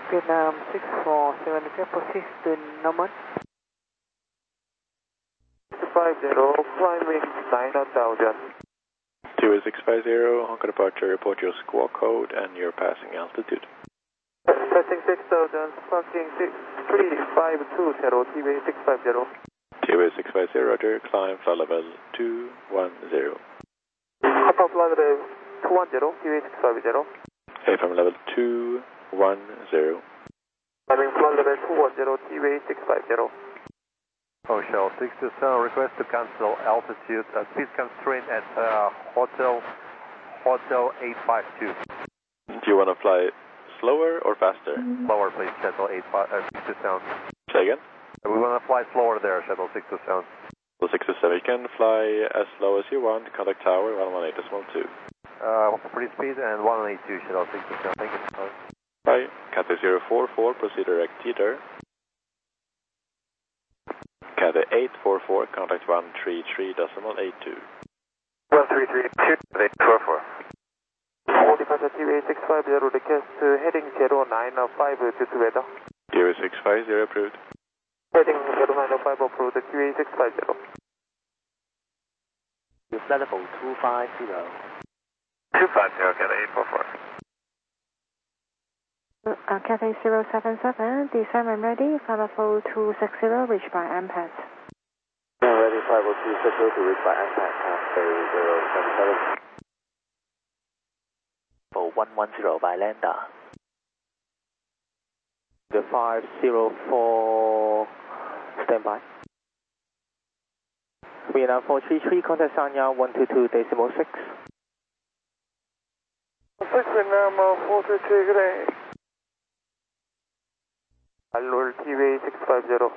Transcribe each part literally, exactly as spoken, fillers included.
Vietnam six four seven, proceed to normal. five zero, climbing nine thousand. two eight six five zero, Hong Kong departure, report your squawk code and your passing altitude. Passing six thousand, parking three five two zero, T V six five zero. T V six five zero, roger, climb flight level two one zero. Upper flight level two one zero, T V six five zero. A from level two one zero. Climbing flight level two one zero, T V six five zero. Oh, Shell six two seven, request to cancel altitude, uh, please constraint at uh, Hotel, Hotel eight five two. Do you want to fly slower or faster? Slower, please, Shuttle eight five, uh, six two seven. Say again? We want to fly slower there, Shuttle six two seven. So six two seven, you can fly as slow as you want, contact tower one one eight decimal two. Uh, free speed and one eight two, Shuttle six two seven, thank you. Bye, Cathay zero four four, proceed direct teeter. Cathay eight four four, contact one three three decimal eight two. one three three two, eight four four. All departure T V six five zero, request uh, heading zero nine five to weather. T V six five zero approved. Heading zero nine five approved, T V six five zero. Flight level two five zero. two five zero, Cathay eight four four. Uh, Cathay zero seven seven, descent and ready, flight level two six zero, reached by M PAD. Ready, five oh two six zero to reach by M PAD, Cathay zero seven seven. For one one zero by Lambda. The five zero four, standby. Vietnam four three three, contact Sanya one two two decimal six. six Vietnam four three three, good day. Allure T V six five zero.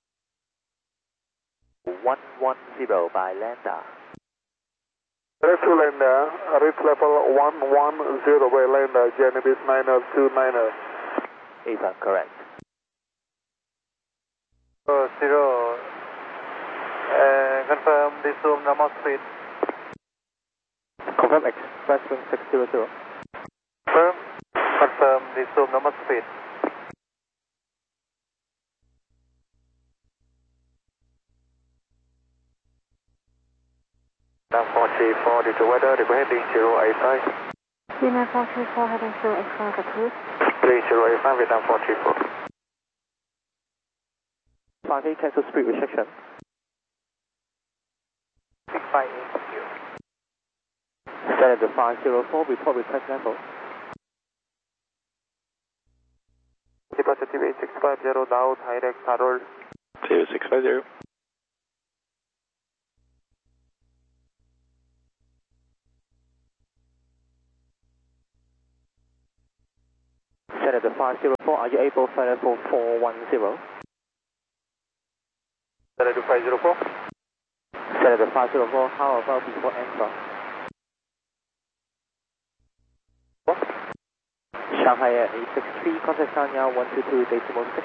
one one zero by Lambda. Reach Lambda, reach level one one zero by Lambda, Genesis niner two niner. Is that correct? Uh, zero, uh, confirm the zoom normal speed. Confirm express wing six zero zero. Confirm, confirm the zoom normal speed. four three four, due to weather, the heading zero eight five. Vietnam four three four, heading zero eight five, approved. three zero eight five, Vietnam four three four. five eight, cancel speed restriction. six five eight zero. Stand at the five zero four, report request level. Departure T V six five zero, now direct Harold. T V six five zero. Stand at the five zero four, are you able to fly level four one zero? Stand at the five zero four. Stand at the five zero four, how about before answer? What? Shanghai Air eight six three, contact Sanya one two two decimal six.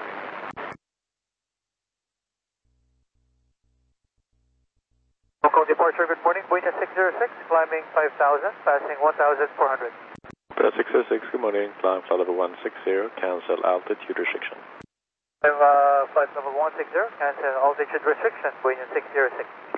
Hong Kong departure, good morning, Boeing six zero six, climbing five thousand, passing one thousand four hundred. Brad six oh six, good morning, climb flight level one six zero, cancel altitude restriction. Uh, flight level one six zero, cancel altitude restriction, Boeing six zero six.